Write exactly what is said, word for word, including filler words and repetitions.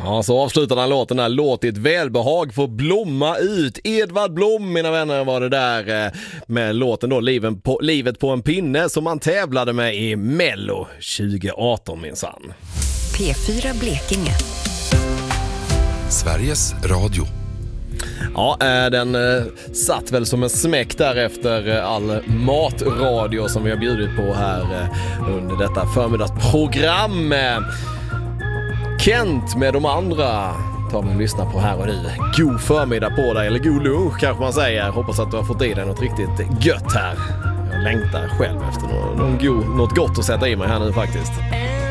Ja, så avslutar den låten där. Låtit välbehag få blomma ut. Edvard Blom, mina vänner, var det där med låten då Livet på, Livet på en pinne som man tävlade med i Mello tjugo arton minsann. P fyra Blekinge. Sveriges Radio. Ja, den satt väl som en smäck där efter all matradio som vi har bjudit på här under detta förmiddagsprogram. Kent med de andra tar vi och lyssnar på här och nu. God förmiddag på dig, eller god lunch kanske man säger. Hoppas att du har fått i dig något riktigt gött här. Jag längtar själv efter någon, någon god, något gott att sätta i mig här nu faktiskt.